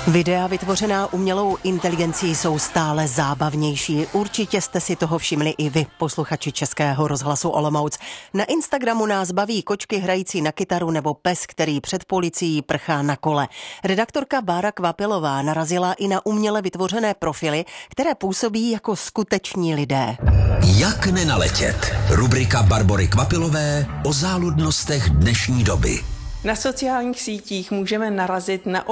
Videa vytvořená umělou inteligencí jsou stále zábavnější. Určitě jste si toho všimli i vy, posluchači Českého rozhlasu Olomouc. Na Instagramu nás baví kočky hrající na kytaru nebo pes, který před policií prchá na kole. Redaktorka Bára Kvapilová narazila i na uměle vytvořené profily, které působí jako skuteční lidé. Jak nenaletět? Rubrika Barbory Kvapilové o záludnostech dnešní doby. Na sociálních sítích můžeme narazit na